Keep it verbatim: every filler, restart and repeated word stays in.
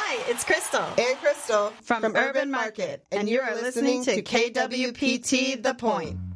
Hi, it's Crystal. And Crystal from, from Urban Market, and you are listening to K W P T The Point.